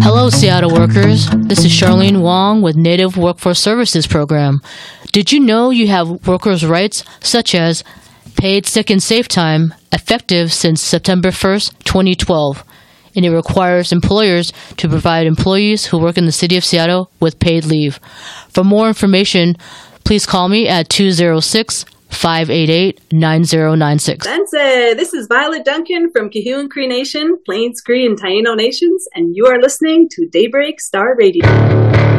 Hello, Seattle workers. This is Charlene Wong with Native Workforce Services Program. Did you know you have workers' rights such as paid sick and safe time effective since September 1st, 2012, and it requires employers to provide employees who work in the city of Seattle with paid leave. For more information, please call me at 206-588-9096. That's it. This is Violet Duncan from Kahune Cree Nation, Plains Cree and Taino Nations, and you are listening to Daybreak Star Radio.